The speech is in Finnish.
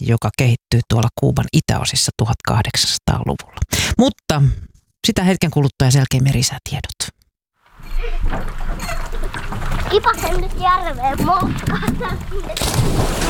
joka kehittyy tuolla Kuuban itäosissa 1800-luvulla. Mutta sitä hetken kuluttua ja selkeä merisätiedot. Kipasen nyt järveen moukkaan.